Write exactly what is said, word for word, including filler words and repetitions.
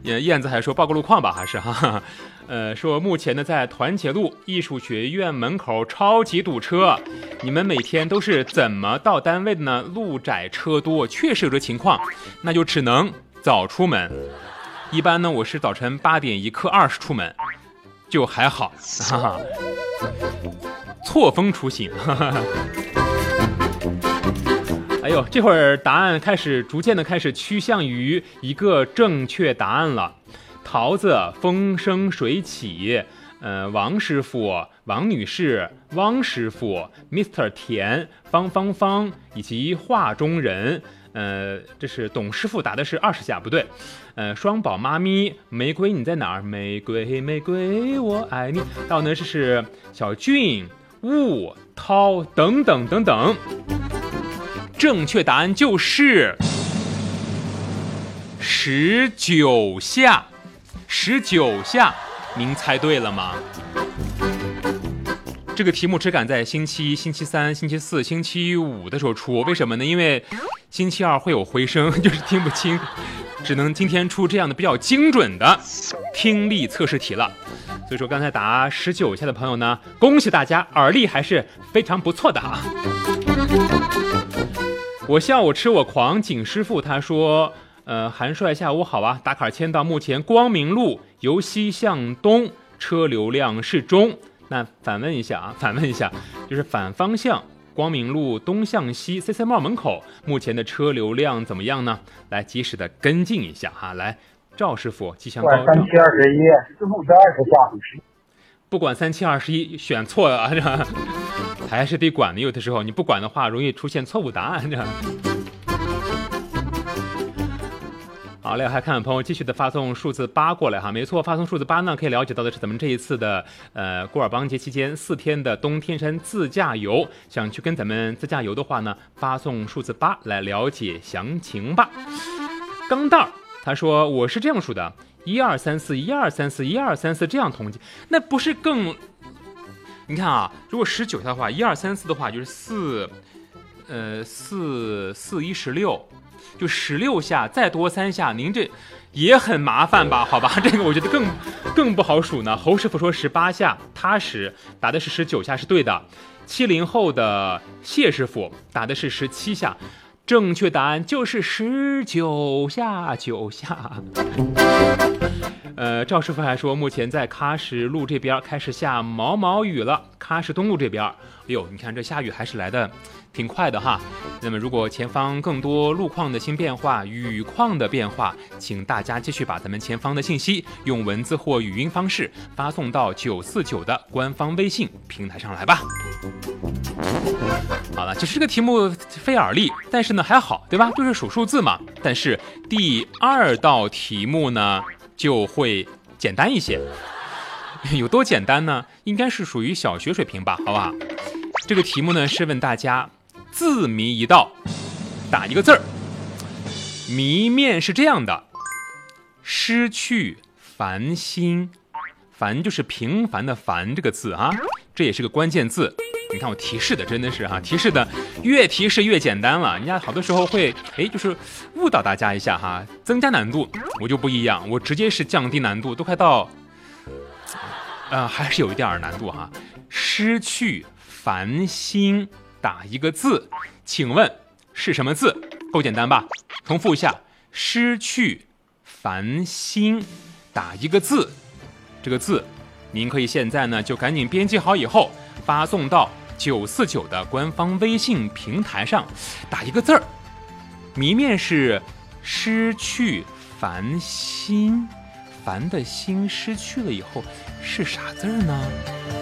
燕子还说报个路况吧，还是哈哈。呃，说目前呢在团结路艺术学院门口超级堵车，你们每天都是怎么到单位的呢？路窄车多，确实有这情况，那就只能早出门。一般呢我是早晨八点一刻二十出门，就还好，哈哈。错峰出行，哈哈。哎呦，这会儿答案开始逐渐的开始趋向于一个正确答案了。桃子风生水起，呃，王师傅、王女士、汪师傅、mister 田、方方方以及画中人，呃，这是董师傅答的是二十下，不对。呃，双宝妈咪，玫瑰你在哪儿？玫瑰玫瑰我爱你。还有呢，这是小俊、雾、涛等等等等。正确答案就是十九下。十九下，您猜对了吗？这个题目只敢在星期一、星期三、星期四、星期五的时候出，为什么呢？因为星期二会有回声，就是听不清，只能今天出这样的比较精准的听力测试题了。所以说，刚才答十九下的朋友呢，恭喜大家，耳力还是非常不错的啊。我笑我吃我狂，景师傅他说。呃，韩帅下午好啊！打卡签到目前光明路由西向东，车流量是中。那反问一下啊，反问一下，就是反方向光明路东向西 C C 帽门口目前的车流量怎么样呢？来及时的跟进一下哈。来，赵师傅吉祥高照。 三七二十一，师傅是二十下。 不管三七二十一，选错了啊，还是得管的。有的时候你不管的话，容易出现错误答案。好嘞，还看朋友继续的发送数字八过来哈，没错，发送数字八呢，可以了解到的是咱们这一次的呃古尔邦节期间四天的东天山自驾游，想去跟咱们自驾游的话呢，发送数字八来了解详情吧。钢蛋儿他说我是这样数的，一二三四，一二三四，一二三四这样统计，那不是更？你看啊，如果十九下的话，一二三四的话就是四，呃四四一十六。就十六下，再多三下，您这也很麻烦吧？好吧，这个我觉得更更不好数呢。侯师傅说十八下，踏实答的是十九下，是对的。七零后的谢师傅答的是十七下，正确答案就是十九下，九下。呃，赵师傅还说，目前在喀什路这边开始下毛毛雨了，喀什东路这边，哎呦，你看这下雨还是来的挺快的哈。那么如果前方更多路况的新变化、雨况的变化，请大家继续把咱们前方的信息用文字或语音方式发送到九四九的官方微信平台上来吧。好了，其实这个题目费耳力，但是呢还好，对吧？就是数数字嘛。但是第二道题目呢就会简单一些。有多简单呢？应该是属于小学水平吧，好不好？这个题目呢是问大家字谜一道，打一个字儿。谜面是这样的：失去繁星，繁就是平凡的繁这个字啊，这也是个关键字。你看我提示的真的是哈、啊，提示的越提示越简单了。人家好多时候会哎，就是误导大家一下哈，增加难度。我就不一样，我直接是降低难度，都快到，呃，还是有一点难度哈。失去繁星，打一个字，请问是什么字？够简单吧？重复一下，失去繁星，打一个字，这个字您可以现在呢就赶紧编辑好以后发送到九四九的官方微信平台上，打一个字儿。谜面是失去繁星，繁的星失去了以后是啥字呢？